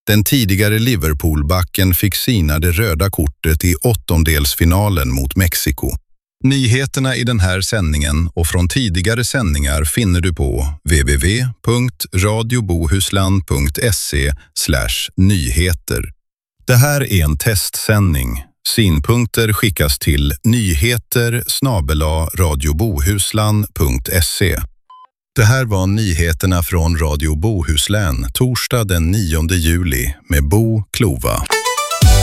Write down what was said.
Den tidigare Liverpoolbacken fick sina det röda kortet i åttondelsfinalen mot Mexiko. Nyheterna i den här sändningen och från tidigare sändningar finner du på www.radiobohusland.se/nyheter. Det här är en testsändning. Synpunkter skickas till nyheter@radiobohusland.se. Det här var nyheterna från Radio Bohuslän torsdag den 9 juli med Bo Klova.